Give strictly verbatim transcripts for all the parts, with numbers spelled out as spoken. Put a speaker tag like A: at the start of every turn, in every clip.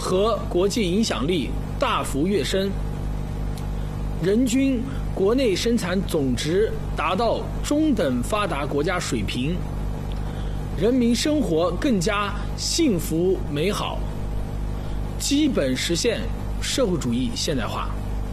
A: 和国际影响力大幅跃升，人均国内生产总值达到中等发达国家水平，人民生活更加幸福美好，基本实现社会主义现代化。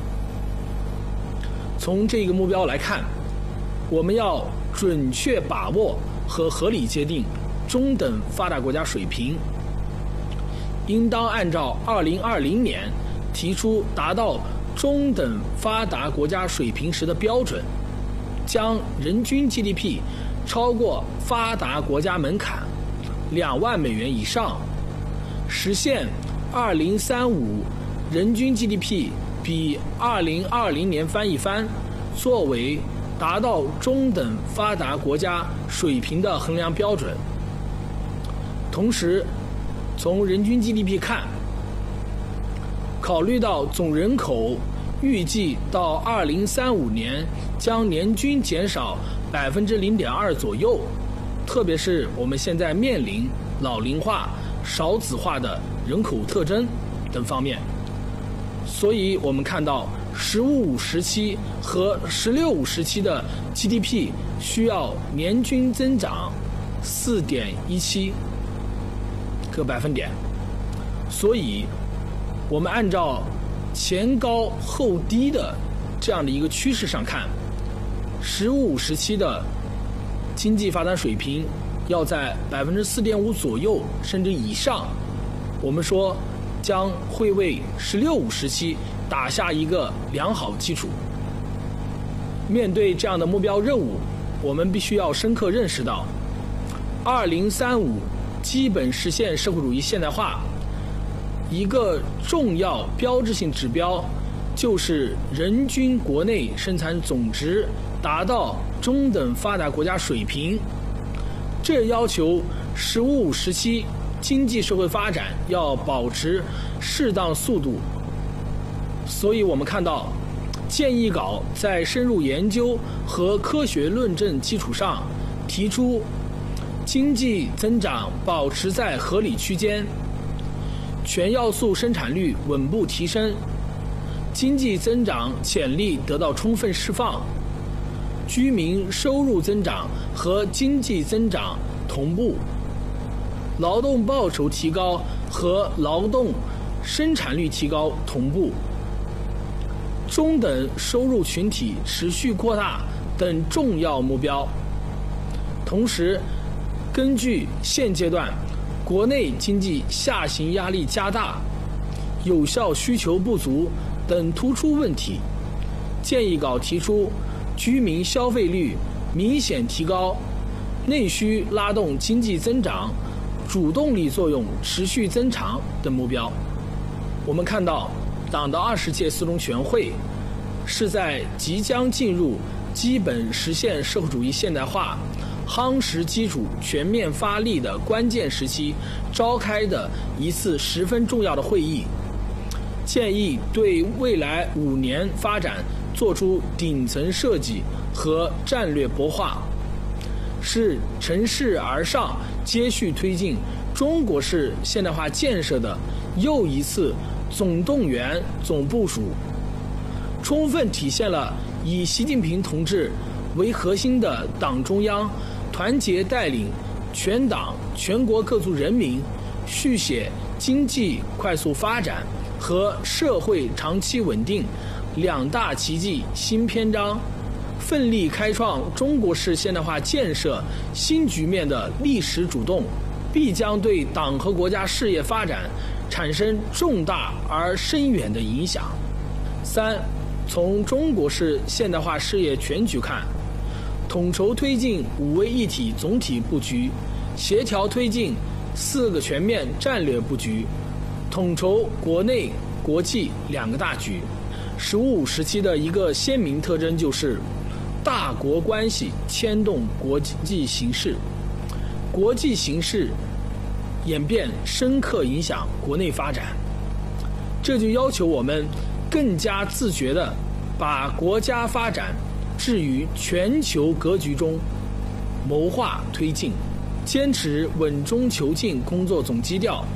A: 从这个目标来看，我们要准确把握和合理界定中等发达国家水平，应当按照二零二零年提出达到中等发达国家水平时的标准，将人均 G D P 超过发达国家门槛两万美元以上，实现二零三五人均 G D P 比二零二零年翻一番，作为达到中等发达国家水平的衡量标准。同时，从人均 G D P 看，考虑到总人口预计到二零三五年将年均减少百分之零点二左右，特别是我们现在面临老龄化、少子化的人口特征等方面，所以我们看到十五五时期和十六五时期的 G D P 需要年均增长 四点一七 个百分点，所以我们按照前高后低的这样的一个趋势上看，十五五时期的经济发展水平要在 百分之四点五 左右甚至以上，我们说将会为十六五时期打下一个良好基础。面对这样的目标任务，我们必须要深刻认识到，二零三五基本实现社会主义现代化一个重要标志性指标，就是人均国内生产总值达到中等发达国家水平。这要求十五五时期经济社会发展要保持适当速度。所以我们看到建议稿在深入研究和科学论证基础上，提出经济增长保持在合理区间，全要素生产率稳步提升，经济增长潜力得到充分释放，居民收入增长和经济增长同步，劳动报酬提高和劳动生产率提高同步，中等收入群体持续扩大等重要目标。同时，根据现阶段国内经济下行压力加大、有效需求不足等突出问题，建议稿提出居民消费率明显提高、内需拉动经济增长、主动力作用持续增长等目标。我们看到，党的二十届四中全会是在即将进入基本实现社会主义现代化、夯实基础全面发力的关键时期召开的一次十分重要的会议，建议对未来五年发展做出顶层设计和战略擘画，是乘势而上、接续推进中国式现代化建设的又一次总动员、总部署，充分体现了以习近平同志为核心的党中央团结带领全党全国各族人民续写经济快速发展和社会长期稳定两大奇迹新篇章，奋力开创中国式现代化建设新局面的历史主动，必将对党和国家事业发展产生重大而深远的影响。三，从中国式现代化事业全局看，统筹推进五位一体总体布局，协调推进四个全面战略布局，统筹国内国际两个大局。十五五时期的一个鲜明特征就是大国关系牵动国际形势，国际形势演变深刻影响国内发展，这就要求我们更加自觉地把国家发展置于全球格局中谋划推进，坚持稳中求进工作总基调，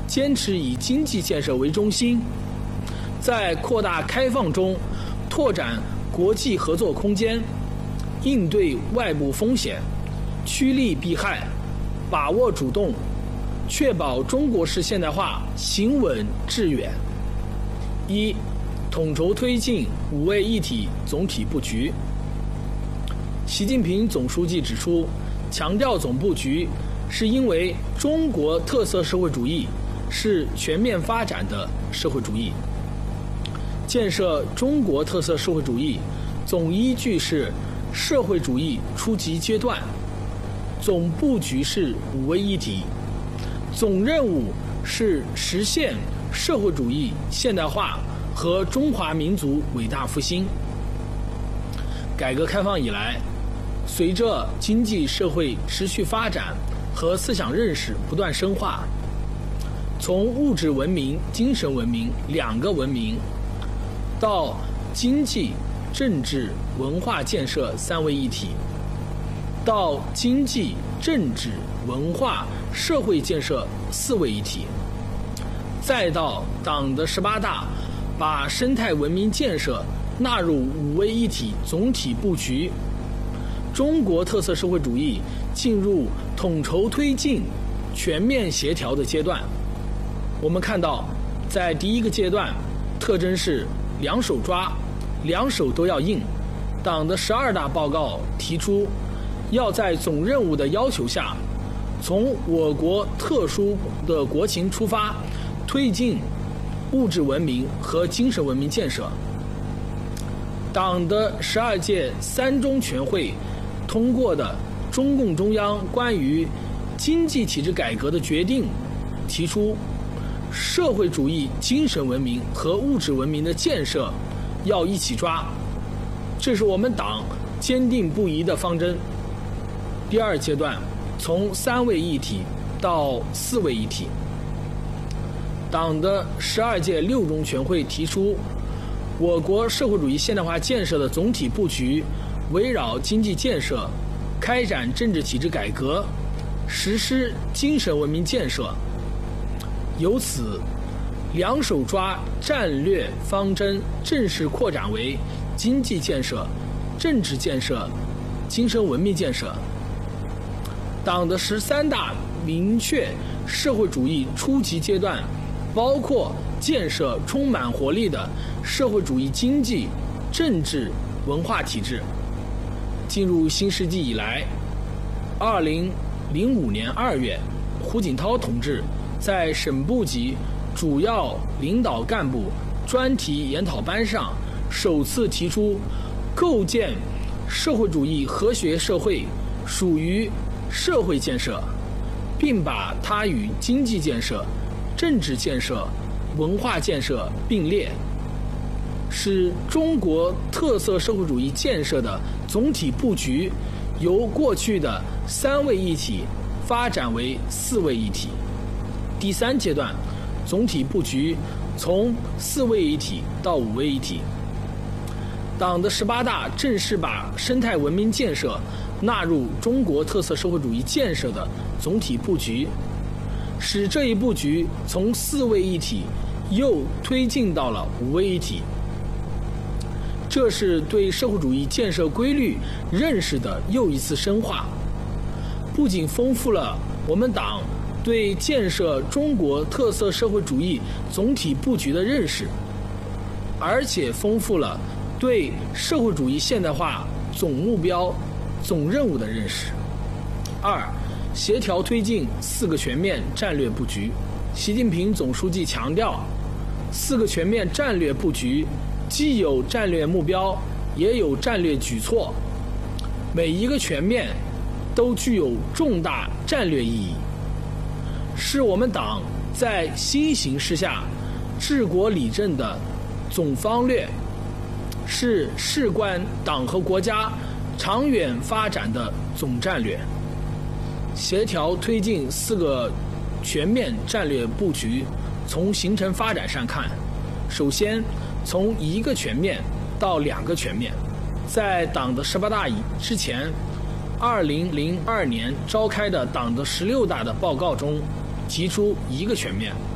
A: 坚持以经济建设为中心，在扩大开放中拓展国际合作空间，应对外部风险，趋利避害，把握主动，确保中国式现代化行稳致远。一、统筹推进五位一体总体布局。习近平总书记指出，强调总布局，是因为中国特色社会主义是全面发展的社会主义。建设中国特色社会主义总依据是社会主义初级阶段，总布局是五位一体，总任务是实现社会主义现代化和中华民族伟大复兴。改革开放以来，随着经济社会持续发展和思想认识不断深化，从物质文明、精神文明两个文明，到经济、政治、文化建设三位一体，到经济、政治、文化、社会建设四位一体，再到党的十八大把生态文明建设纳入五位一体总体布局，中国特色社会主义进入统筹推进、全面协调的阶段。我们看到，在第一个阶段，特征是两手抓，两手都要硬。党的十二大报告提出，要在总任务的要求下，从我国特殊的国情出发，推进物质文明和精神文明建设。党的十二届三中全会通过的中共中央关于经济体制改革的决定提出，社会主义精神文明和物质文明的建设要一起抓，这是我们党坚定不移的方针。第二阶段，从三位一体到四位一体。党的十二届六中全会提出，我国社会主义现代化建设的总体布局围绕经济建设，开展政治体制改革，实施精神文明建设。由此，两手抓战略方针正式扩展为经济建设、政治建设、精神文明建设。党的十三大明确社会主义初级阶段，包括建设充满活力的社会主义经济、政治、文化体制。进入新世纪以来，二零零五年二月，胡锦涛同志在省部级主要领导干部专题研讨班上首次提出，构建社会主义和谐社会属于社会建设，并把它与经济建设、政治建设、文化建设并列，使中国特色社会主义建设的总体布局由过去的三位一体发展为四位一体。第三阶段，总体布局从四位一体到五位一体。党的十八大正式把生态文明建设纳入中国特色社会主义建设的总体布局，使这一布局从四位一体又推进到了五位一体。这是对社会主义建设规律认识的又一次深化，不仅丰富了我们党对建设中国特色社会主义总体布局的认识，而且丰富了对社会主义现代化总目标、总任务的认识。二、协调推进四个全面战略布局。习近平总书记强调，四个全面战略布局既有战略目标，也有战略举措，每一个全面都具有重大战略意义，是我们党在新形势下治国理政的总方略，是事关党和国家长远发展的总战略。协调推进四个全面战略布局，从形成发展上看，首先从一个全面到两个全面。在党的十八大之前，二零零二年召开的党的十六大的报告中提出一个全面，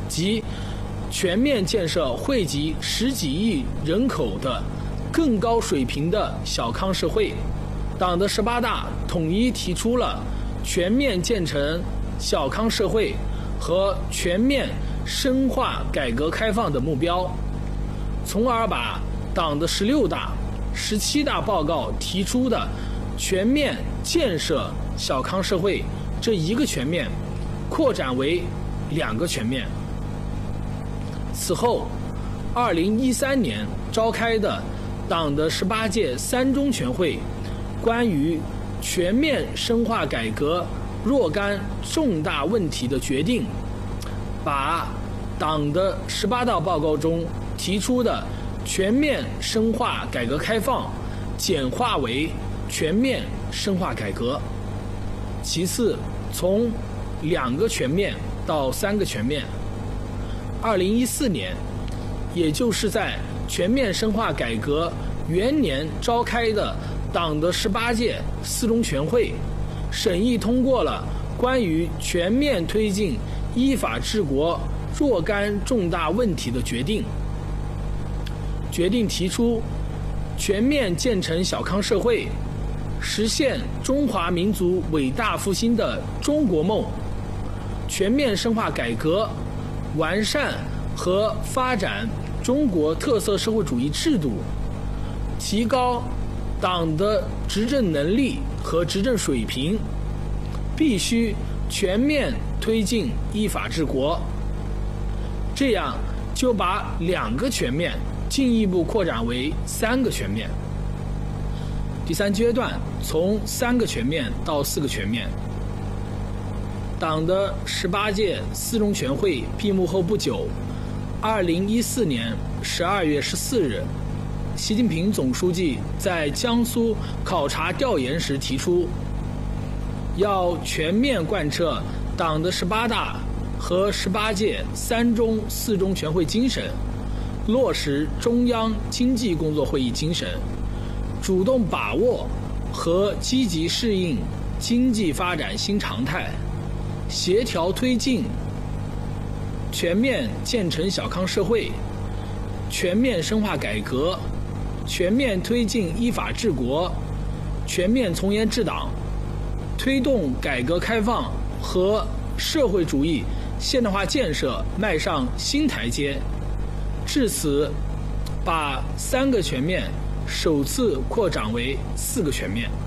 A: 及全面建设惠及十几亿人口的更高水平的小康社会。党的十八大统一提出了全面建成小康社会和全面深化改革开放的目标，从而把党的十六大、十七大报告提出的全面建设小康社会这一个全面扩展为两个全面。此后，二零一三年召开的党的十八届三中全会关于全面深化改革若干重大问题的决定，把党的十八大报告中提出的全面深化改革开放简化为全面深化改革。其次，从两个全面到三个全面。二零一四年，也就是在全面深化改革元年召开的党的十八届四中全会，审议通过了关于全面推进依法治国若干重大问题的决定。决定提出全面建成小康社会，实现中华民族伟大复兴的中国梦，全面深化改革，完善和发展中国特色社会主义制度，提高党的执政能力和执政水平，必须全面推进依法治国。这样就把两个全面进一步扩展为三个全面。第三阶段，从三个全面到四个全面。党的十八届四中全会闭幕后不久，二零一四年十二月十四日，习近平总书记在江苏考察调研时提出，要全面贯彻党的十八大和十八届三中四中全会精神，落实中央经济工作会议精神，主动把握和积极适应经济发展新常态，协调推进全面建成小康社会，全面深化改革，全面推进依法治国，全面从严治党，推动改革开放和社会主义现代化建设迈上新台阶。至此，把三个全面首次扩展为四个全面。